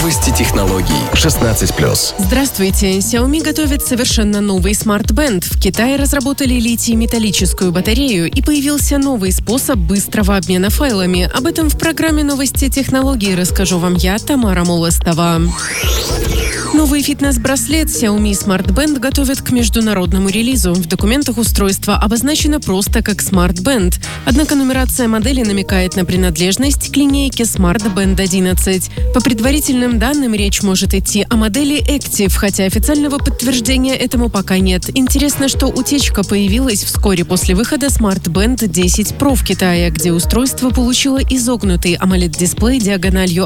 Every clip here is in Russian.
Новости технологий 16+. Здравствуйте. Xiaomi готовит совершенно новый Smart Band. В Китае разработали литий-металлическую батарею и появился новый способ быстрого обмена файлами. Об этом в программе «Новости технологий» расскажу вам я, Тамара Молостова. Новый фитнес-браслет Xiaomi Smart Band готовят к международному релизу. В документах устройство обозначено просто как Smart Band. Однако нумерация модели намекает на принадлежность к линейке Smart Band 11. По предварительным данным, речь может идти о модели Active, хотя официального подтверждения этому пока нет. Интересно, что утечка появилась вскоре после выхода Smart Band 10 Pro в Китае, где устройство получило изогнутый AMOLED-дисплей диагональю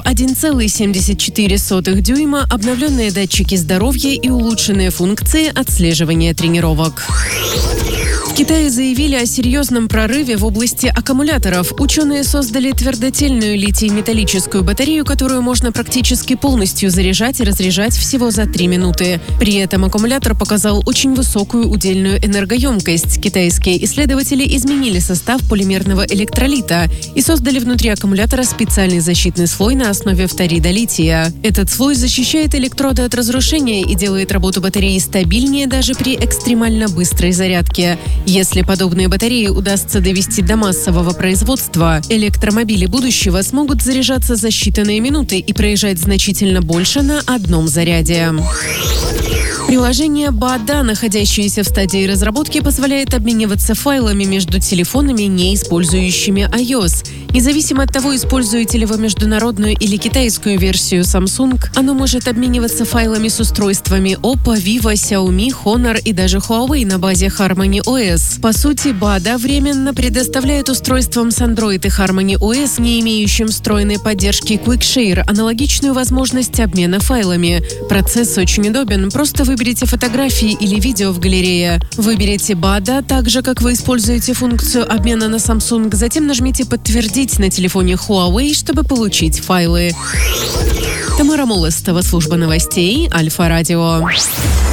1,74 дюйма, обновленные датчики здоровья и улучшенные функции отслеживания тренировок. В Китае заявили о серьезном прорыве в области аккумуляторов. Ученые создали твердотельную литий-металлическую батарею, которую можно практически полностью заряжать и разряжать всего за 3 минуты. При этом аккумулятор показал очень высокую удельную энергоемкость. Китайские исследователи изменили состав полимерного электролита и создали внутри аккумулятора специальный защитный слой на основе фторида лития. Этот слой защищает электроды от разрушения и делает работу батареи стабильнее даже при экстремально быстрой зарядке. Если подобные батареи удастся довести до массового производства, электромобили будущего смогут заряжаться за считанные минуты и проезжать значительно больше на одном заряде. Приложение Bada, находящееся в стадии разработки, позволяет обмениваться файлами между телефонами, не использующими iOS. Независимо от того, используете ли вы международную или китайскую версию Samsung, оно может обмениваться файлами с устройствами Oppo, Vivo, Xiaomi, Honor и даже Huawei на базе Harmony OS. По сути, Bada временно предоставляет устройствам с Android и Harmony OS, не имеющим встроенной поддержки QuickShare, аналогичную возможность обмена файлами. Процесс очень удобен. Просто выберите фотографии или видео в галерее. Выберите Bada, так же, как вы используете функцию обмена на Samsung, затем нажмите «Подтвердить» на телефоне Huawei, чтобы получить файлы. Тамара Молостова, служба новостей Альфа Радио.